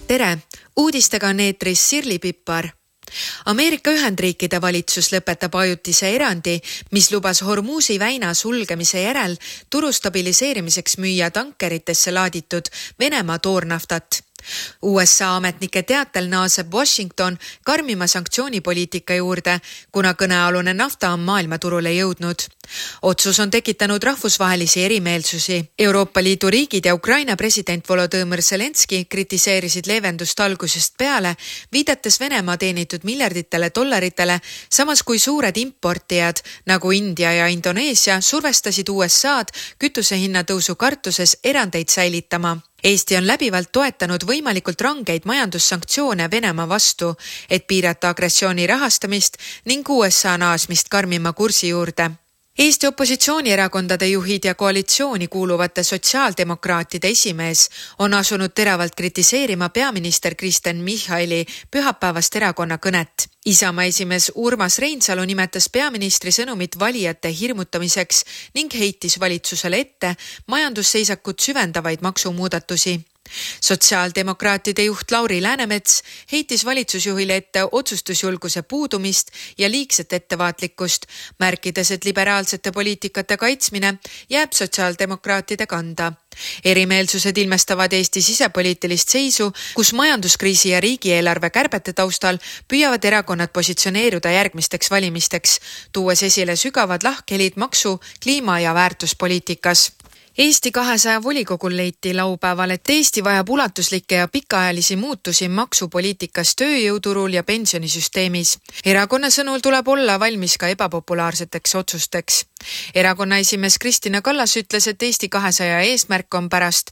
Tere! Uudistega on eetris Sirli Pippar. Ameerika Ühendriikide valitsus lõpetab ajutise erandi, mis lubas Hormuzi väina sulgemise järel turu stabiliseerimiseks müüa tankeritesse laaditud Venemaa toornaftat. USA ametnike teatel naaseb Washington karmima sanktsioonipoliitika juurde, kuna kõnealune nafta on maailmaturule jõudnud. Otsus on tekitanud rahvusvahelisi erimeelsusi. Euroopa Liidu riigid ja Ukraina president Volodõmõr Zelenski kritiseerisid leevendust algusest peale, viidates Venemaa teenitud miljarditele dollaritele, samas kui suured importijad nagu India ja Indoneesia survestasid USA'd kütusehinna tõusu kartuses erandeid säilitama. Eesti on läbivalt toetanud võimalikult rangeid majandussanktsioone Venemaa vastu, et piirata agressiooni rahastamist ning USA naasmist karmima kursi juurde. Eesti opositsioonierakondade juhid ja koalitsiooni kuuluvate sotsiaaldemokraatide esimees on asunud teravalt kritiseerima peaminister Kristen Michali pühapäevast erakonna kõnet. Isamaa esimees Urmas Reinsalu nimetas peaministri sõnumit valijate hirmutamiseks ning heitis valitsusele ette majandusseisakut süvendavaid maksumuudatusi. Sotsiaaldemokraatide juht Lauri Läänemets heitis valitsusjuhile ette otsustusjulguse puudumist ja liigset ettevaatlikkust, märkides, et liberaalsete poliitikate kaitsmine jääb sotsiaaldemokraatide kanda. Erimeelsused ilmestavad Eesti sisepoliitilist seisu, kus majanduskriisi ja riigieelarve kärbete taustal püüavad erakonnad positsioneeruda järgmisteks valimisteks, tuues esile sügavad lahkhelid maksu-, kliima- ja väärtuspoliitikas. Eesti 200 volikogul leiti laupäeval, et Eesti vajab ulatuslikke ja pikaajalisi muutusi maksupoliitikas, tööjõuturul ja pensionisüsteemis. Erakonna sõnul tuleb olla valmis ka ebapopulaarseteks otsusteks. Erakonna esimees Kristina Kallas ütles, et Eesti 200 eesmärk on pärast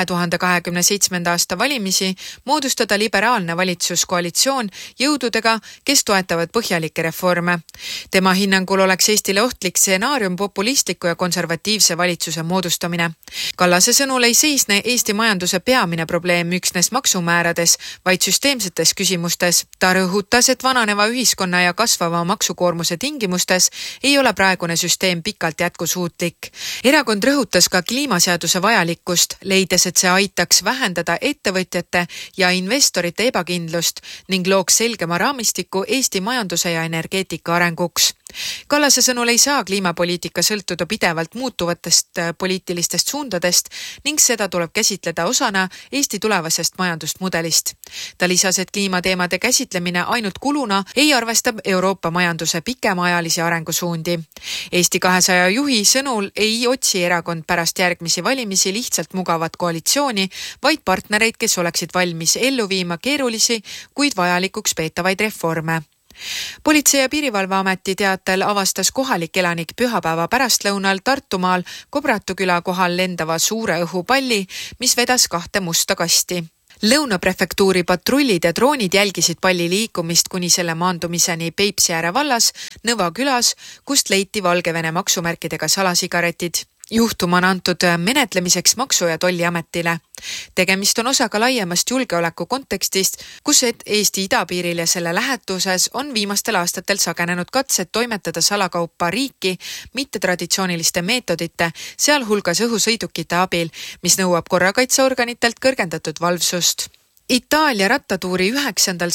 2027. aasta valimisi moodustada liberaalne valitsuskoalitsioon jõududega, kes toetavad põhjalikke reforme. Tema hinnangul oleks Eestile ohtlik stsenaarium populistliku ja konservatiivse valitsuse moodustamine. Kallase sõnul ei seisne Eesti majanduse peamine probleem üksnes maksumäärades, vaid süsteemsetes küsimustes. Ta rõhutas, et vananeva ühiskonna ja kasvava maksukoormuse tingimustes ei ole praegune süsteem pikalt jätkusuutlik. Erakond rõhutas ka kliimaseaduse vajalikkust, leides, et see aitaks vähendada ettevõtjate ja investorite ebakindlust ning looks selgema raamistiku Eesti majanduse ja energeetika arenguks. Kallase sõnul ei saa kliimapoliitika sõltuda pidevalt muutuvatest poliitilistest suundadest ning seda tuleb käsitleda osana Eesti tulevasest majandusmudelist. Ta lisas, et kliimateemade käsitlemine ainult kuluna ei arvesta Euroopa majanduse pikemaajalisi arengusuundi. Eesti 200 juhi sõnul ei otsi erakond pärast järgmisi valimisi lihtsalt mugavat koalitsiooni, vaid partnereid, kes oleksid valmis ellu viima keerulisi, kuid vajalikuks peetavaid reforme. Politsei- ja Piirivalveameti teatel avastas kohalik elanik pühapäeva pärastlõunal Tartumaal Kobratu küla kohal lendava suure õhupalli, mis vedas 2 musta kasti. Lõunaprefektuuri patrullid ja droonid jälgisid palli liikumist kuni selle maandumiseni Peipsiääre vallas, Nõva külas, kust leiti Valgevene maksumärkidega salasigaretid. Juhtum on antud menetlemiseks Maksu- ja Tolliametile. Tegemist on osaga laiemast julgeoleku kontekstist, kus Eesti idapiiril ja selle lähetuses on viimastel aastatel sagenenud katsed toimetada salakaupa riiki mittetraditsiooniliste meetodite, sealhulgas õhusõidukite abil, mis nõuab korrakaitseorganitelt kõrgendatud valvsust. Itaalia rattatuuri 9.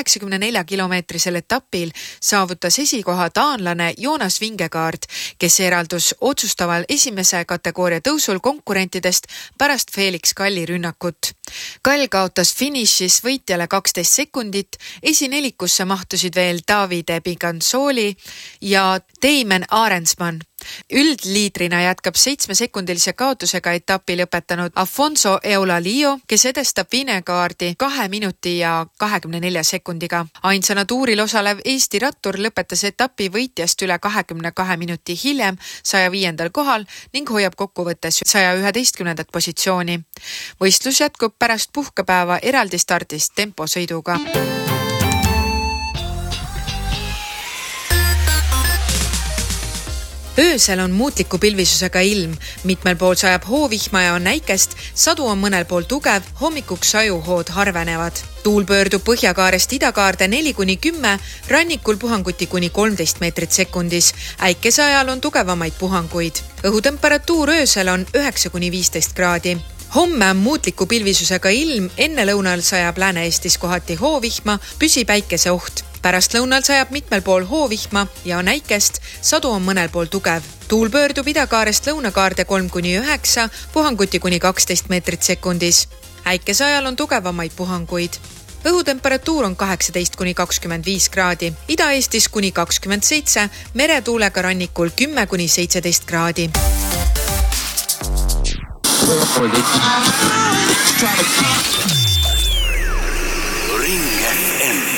184 kilomeetrisel etapil saavutas esikoha taanlane Jonas Vingegaard, kes eraldus otsustaval esimese kategooria tõusul konkurentidest pärast Felix Kalli rünnakut. Kall kaotas finišis võitjale 12 sekundit, esinelikusse mahtusid veel Davide Piganzoli ja Damon Arensman. Üldliidrina jätkab 7-sekundilise kaotusega etapi lõpetanud Afonso Eulalio, kes edestab Vingegaardi 2 minuti ja 24 sekundiga. Ainsana tuuril osalev Eesti rattur lõpetas etapi võitjast üle 22 minuti hiljem 105. kohal ning hoiab kokkuvõttes 111. positsiooni. Võistlus jätkub pärast puhkepäeva eraldi stardist temposõiduga. Öösel on muutliku pilvisusega ilm, mitmel pool sajab hoovihma ja on näikest, sadu on mõnel pool tugev, hommikuks sajuhood harvenevad. Tuul pöördub põhjakaarest idakaarde 4-10, rannikul puhanguti kuni 13 meetrit sekundis. Äikese ajal on tugevamaid puhanguid. Õhutemperatuur öösel on 9-15 kraadi. Homme on muutliku pilvisusega ilm, enne lõunal sajab Lääne-Eestis kohati hoovihma, püsipäikese oht. Pärast lõunal sajab mitmel pool hoovihma ja näikest, sadu on mõnel pool tugev. Tuul pöördub idakaarest lõunakaarde 3-9, puhanguti kuni 12 meetrit sekundis. Äikese ajal on tugevamaid puhanguid. Õhutemperatuur on 18-25 kraadi, Ida-Eestis kuni 27, meretuulega rannikul 10-17 kraadi. Ring FM.